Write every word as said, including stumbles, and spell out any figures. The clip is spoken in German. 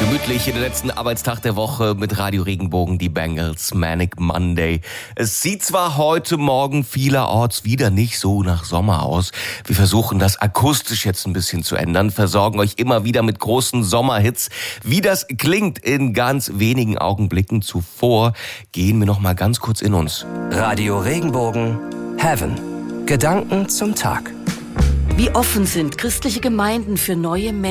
Gemütlich in den letzten Arbeitstag der Woche mit Radio Regenbogen, die Bangles, Manic Monday. Es sieht zwar heute Morgen vielerorts wieder nicht so nach Sommer aus. Wir versuchen das akustisch jetzt ein bisschen zu ändern, versorgen euch immer wieder mit großen Sommerhits. Wie das klingt in ganz wenigen Augenblicken. Zuvor gehen wir noch mal ganz kurz in uns. Radio Regenbogen, Heaven. Gedanken zum Tag. Wie offen sind christliche Gemeinden für neue Menschen?